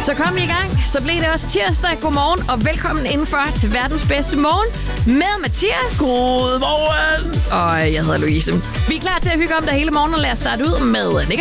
Så kom vi i gang. Så blev det også tirsdag. Godmorgen og velkommen indenfor til verdens bedste morgen med Mathias. Godmorgen. Og jeg hedder Louise. Vi er klar til at hygge om dig hele morgen og lade os starte ud med Nick